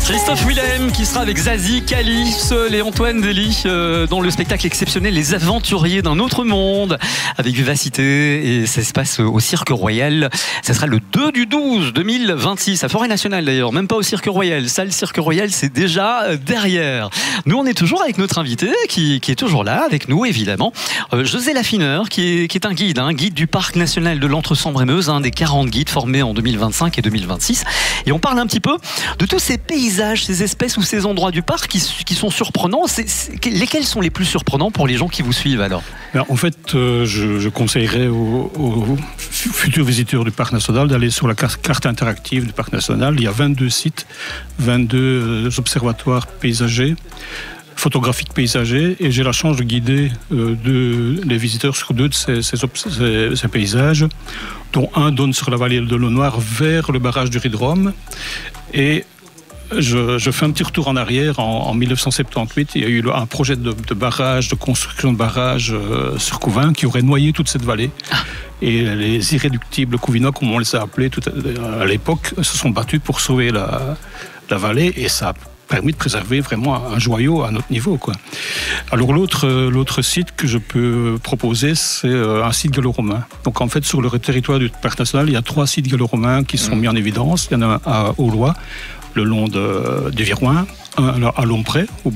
Christophe Willem qui sera avec Zazie, Kalisz et Antoine Dely dans le spectacle exceptionnel Les Aventuriers d'un autre monde avec vivacité, et ça se passe au Cirque Royal. Ça sera le 2/12 2026 à Forêt-Nationale d'ailleurs, même pas au Cirque Royal. Ça, le Cirque Royal, c'est déjà derrière. Nous, on est toujours avec notre invité qui est toujours là avec nous évidemment, José Laffineur qui est un guide du Parc National de l'Entre-Sambre-et-Meuse, un des 40 guides formés en 2025 et 2026. Et on parle un petit peu de tous ces paysages, ces espèces ou ces endroits du parc qui sont surprenants. Lesquels sont les plus surprenants pour les gens qui vous suivent alors ? En fait, je conseillerais aux futurs visiteurs du Parc National d'aller sur la carte interactive du Parc National. Il y a 22 sites, 22 observatoires paysagers, photographiques paysagers, et j'ai la chance de guider les visiteurs sur 2 de ces paysages, dont un donne sur la vallée de l'Eau Noire vers le barrage du Ridrome. Et je fais un petit retour en arrière. En 1978, il y a eu un projet de barrage, de construction de barrage sur Couvin qui aurait noyé toute cette vallée. Et les irréductibles Couvinois, comme on les a appelés à l'époque, se sont battus pour sauver la vallée, et ça a permis de préserver vraiment un joyau à notre niveau, quoi. Alors l'autre site que je peux proposer, c'est un site gallo-romain. Donc en fait, sur le territoire du Parc National, il y a 3 sites gallo-romains qui sont mis en évidence. Il y en a un à Aulois, le long du Viroin, un à Lompré,